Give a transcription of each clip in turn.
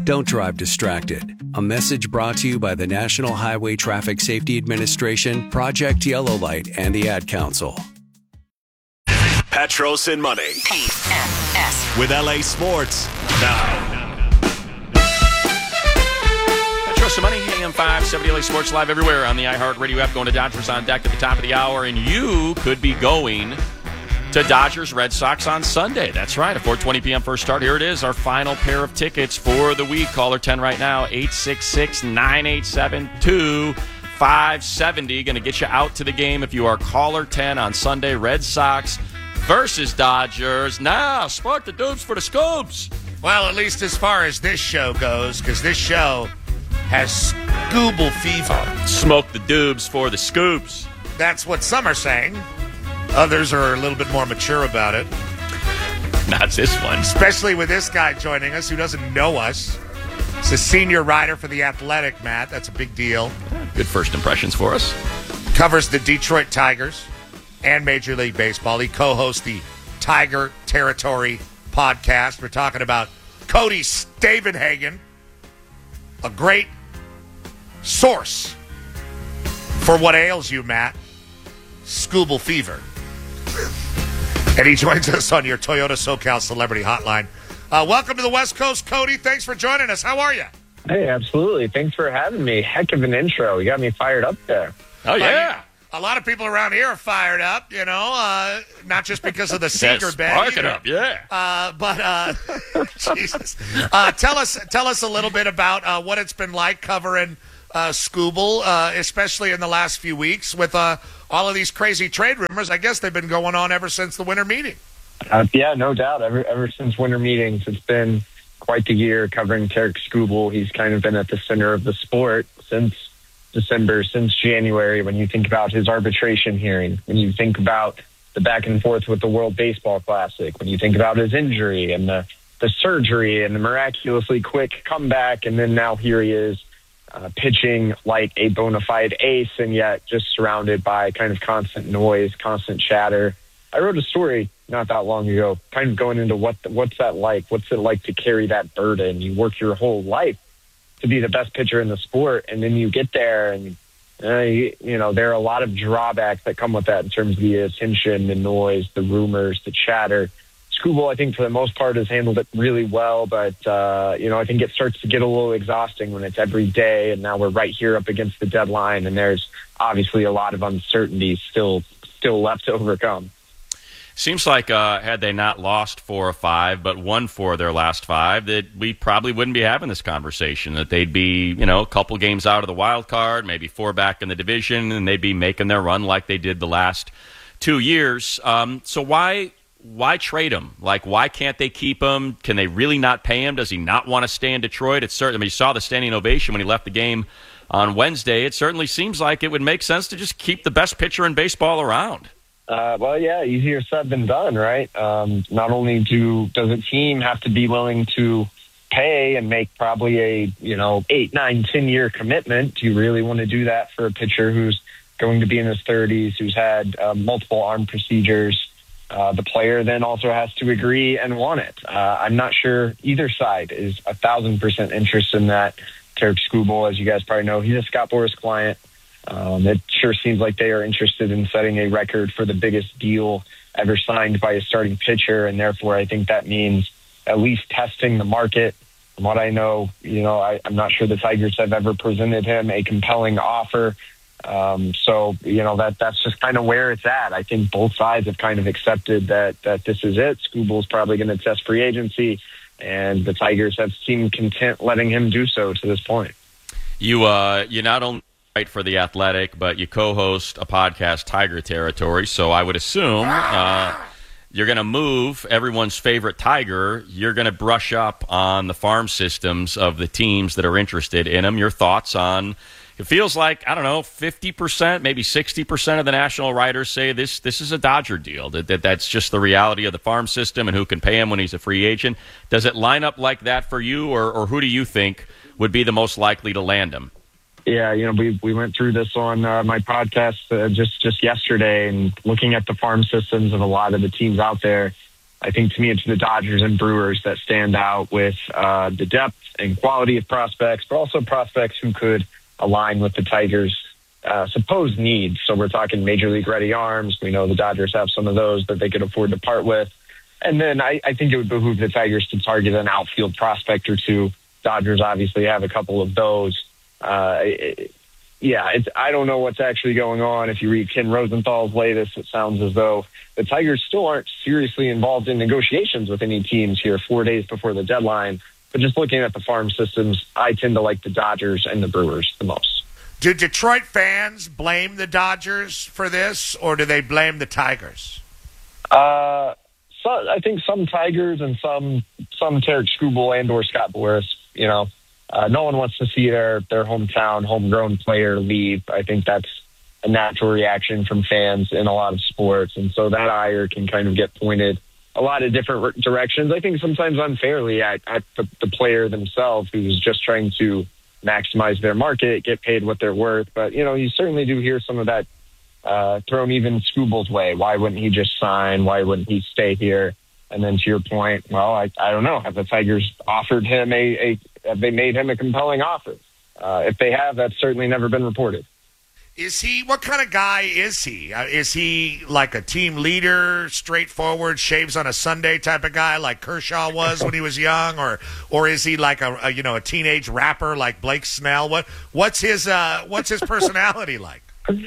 Don't drive distracted. A message brought to you by the National Highway Traffic Safety Administration, Project Yellow Light, and the Ad Council. Petros and Money. AFS. With LA Sports now. Petros and Money, AM 570 LA Sports live everywhere on the iHeartRadio app. Going to Dodgers on deck at the top of the hour, and you could be going to Dodgers Red Sox on Sunday. That's right, a 4:20 p.m. first start. Here it is, our final pair of tickets for the week. Caller 10 right now, 866-987-2570. Going to get you out to the game if you are caller 10 on Sunday. Red Sox versus Dodgers. Now, spark the dupes for the scoops. Well, at least as far as this show goes, because this show has Scooble fever. Smoke the dubs for the scoops. That's what some are saying. Others are a little bit more mature about it. Not this one. Especially with this guy joining us who doesn't know us. He's a senior writer for The Athletic, Matt. That's a big deal. Good first impressions for us. Covers the Detroit Tigers and Major League Baseball. He co-hosts the Tiger Territory podcast. We're talking about Cody Stavenhagen, a great source for what ails you, Matt. Scooble fever. And he joins us on your Toyota SoCal Celebrity Hotline. Welcome to the West Coast, Cody. Thanks for joining us. How are you? Hey, absolutely. Thanks for having me. Heck of an intro. You got me fired up there. Oh, yeah. A lot of people around here are fired up, you know, not just because of the Seeger bet. Spark it up, yeah. But Jesus. Tell us a little bit about what it's been like covering Scooble, especially in the last few weeks with all of these crazy trade rumors. I guess they've been going on ever since the winter meeting. Yeah, no doubt. Ever since winter meetings, it's been quite the year covering Tarik Skubal. He's kind of been at the center of the sport since December, since January, when you think about his arbitration hearing, when you think about the back and forth with the World Baseball Classic, when you think about his injury and the surgery and the miraculously quick comeback, and then now here he is pitching like a bona fide ace, and yet just surrounded by kind of constant noise, constant chatter. I wrote a story not that long ago, kind of going into what's that like? What's it like to carry that burden? You work your whole life to be the best pitcher in the sport, and then you get there, and you know there are a lot of drawbacks that come with that in terms of the attention, the noise, the rumors, the chatter. Skubal, I think, for the most part, has handled it really well, but, I think it starts to get a little exhausting when it's every day, and now we're right here up against the deadline, and there's obviously a lot of uncertainty still left to overcome. Seems like had they not lost 4 or 5, but won 4 of their last 5, that we probably wouldn't be having this conversation, that they'd be, a couple games out of the wild card, maybe 4 back in the division, and they'd be making their run like they did the last 2 years. So why trade him? Like, why can't they keep him? Can they really not pay him? Does he not want to stay in Detroit? It's certain. You saw the standing ovation when he left the game on Wednesday. It certainly seems like it would make sense to just keep the best pitcher in baseball around. Well, yeah, easier said than done, right? Not only does a team have to be willing to pay and make probably a 8, 9, 10-year commitment. Do you really want to do that for a pitcher who's going to be in his 30s, who's had multiple arm procedures? The player then also has to agree and want it. I'm not sure either side is 1,000% interested in that. Tarik Skubal, as you guys probably know, he's a Scott Boras client. It sure seems like they are interested in setting a record for the biggest deal ever signed by a starting pitcher, and therefore I think that means at least testing the market. From what I know, I'm not sure the Tigers have ever presented him a compelling offer. That's just kind of where it's at. I think both sides have kind of accepted that this is it. Skubal's probably going to test free agency, and the Tigers have seemed content letting him do so to this point. You not only write for The Athletic, but you co-host a podcast, Tiger Territory, so I would assume you're going to move everyone's favorite Tiger. You're going to brush up on the farm systems of the teams that are interested in him. Your thoughts on... It feels like, 50%, maybe 60% of the national writers say this is a Dodger deal, that's just the reality of the farm system and who can pay him when he's a free agent. Does it line up like that for you, or who do you think would be the most likely to land him? Yeah, we went through this on my podcast just yesterday, and looking at the farm systems of a lot of the teams out there, I think to me it's the Dodgers and Brewers that stand out with the depth and quality of prospects, but also prospects who could align with the Tigers' supposed needs. So we're talking Major League ready arms. We know the Dodgers have some of those that they could afford to part with. And then I think it would behoove the Tigers to target an outfield prospect or two. Dodgers obviously have a couple of those. I don't know what's actually going on. If you read Ken Rosenthal's latest, it sounds as though the Tigers still aren't seriously involved in negotiations with any teams here 4 days before the deadline. But just looking at the farm systems, I tend to like the Dodgers and the Brewers the most. Do Detroit fans blame the Dodgers for this, or do they blame the Tigers? So I think some Tigers and some Tarik Skubal and or Scott Boras. No one wants to see their hometown, homegrown player leave. I think that's a natural reaction from fans in a lot of sports. And so that ire can kind of get pointed a lot of different directions. I think sometimes unfairly at the player themselves who's just trying to maximize their market, get paid what they're worth. But, you certainly do hear some of that thrown even Skubal's way. Why wouldn't he just sign? Why wouldn't he stay here? And then to your point, well, I don't know. Have the Tigers offered him have they made him a compelling offer? If they have, that's certainly never been reported. What kind of guy is he? Is he like a team leader, straightforward, shaves on a Sunday type of guy like Kershaw was when he was young? Or is he like a teenage rapper like Blake Snell? What's his personality like?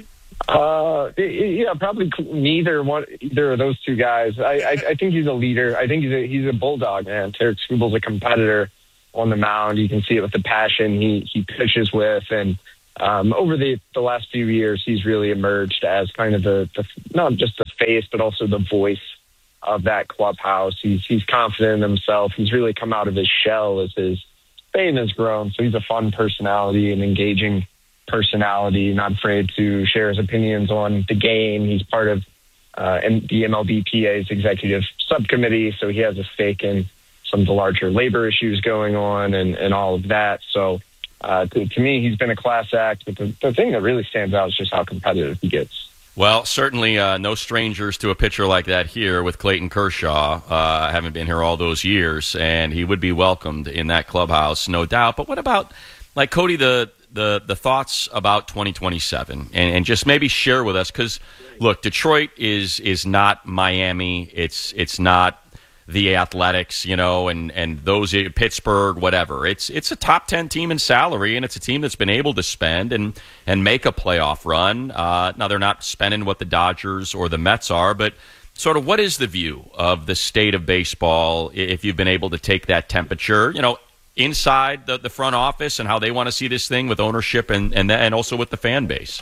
Probably neither of those two guys. I think he's a leader. I think he's a bulldog, man. Tarik Skubal's a competitor on the mound. You can see it with the passion he pitches with, and over the last few years, he's really emerged as kind of the not just the face, but also the voice of that clubhouse. He's confident in himself. He's really come out of his shell as his fame has grown. So he's a fun personality, an engaging personality, not afraid to share his opinions on the game. He's part of the MLBPA's executive subcommittee, so he has a stake in some of the larger labor issues going on and all of that. So to me, he's been a class act, but the thing that really stands out is just how competitive he gets. Well, certainly no strangers to a pitcher like that here with Clayton Kershaw. I haven't been here all those years, and he would be welcomed in that clubhouse, no doubt. But what about, like, Cody, the thoughts about 2027 and just maybe share with us, because look, Detroit is not Miami. It's not the Athletics, and those Pittsburgh, whatever. It's a top 10 team in salary, and it's a team that's been able to spend and make a playoff run. Now they're not spending what the Dodgers or the Mets are, but sort of what is the view of the state of baseball if you've been able to take that temperature, inside the front office and how they want to see this thing with ownership and also with the fan base?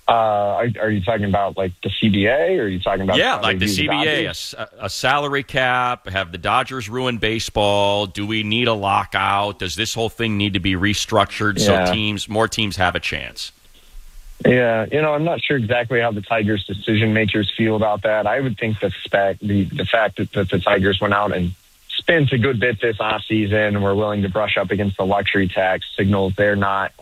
Are you talking about like the CBA, or are you talking about like the CBA, a salary cap? Have the Dodgers ruined baseball? Do we need a lockout? Does this whole thing need to be restructured so more teams have a chance? Yeah, I'm not sure exactly how the Tigers decision makers feel about that. I would think the fact that the Tigers went out and spent a good bit this offseason and were willing to brush up against the luxury tax signals they're not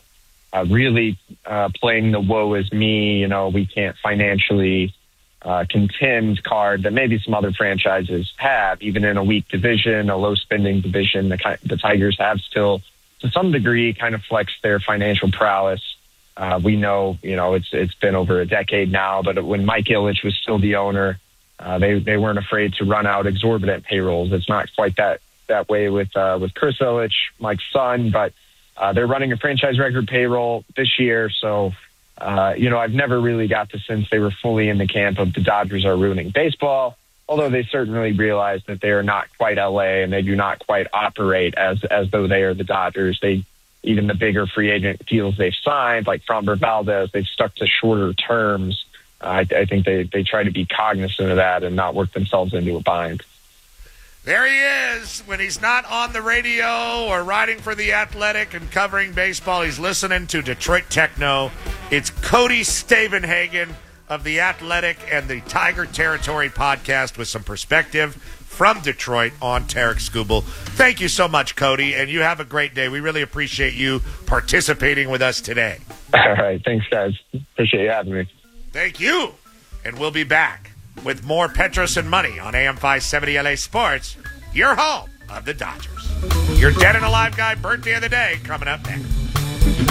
really playing the woe is me, we can't financially contend card that maybe some other franchises have, even in a weak division, a low spending division. The Tigers have still, to some degree, kind of flexed their financial prowess. We know, it's been over a decade now, but when Mike Ilitch was still the owner, they weren't afraid to run out exorbitant payrolls. It's not quite that way with Chris Ilitch, Mike's son, but they're running a franchise record payroll this year. So, I've never really got the sense they were fully in the camp of the Dodgers are ruining baseball, although they certainly realize that they are not quite LA and they do not quite operate as though they are the Dodgers. Even the bigger free agent deals they've signed, like Framber Valdez, they've stuck to shorter terms. I think they try to be cognizant of that and not work themselves into a bind. There he is. When he's not on the radio or writing for The Athletic and covering baseball, he's listening to Detroit Techno. It's Cody Stavenhagen of The Athletic and the Tiger Territory podcast with some perspective from Detroit on Tarik Skubal. Thank you so much, Cody, and you have a great day. We really appreciate you participating with us today. All right. Thanks, guys. Appreciate you having me. Thank you. And we'll be back with more Petros and Money on AM 570 LA Sports, your home of the Dodgers. Your Dead and Alive Guy birthday of the day coming up next.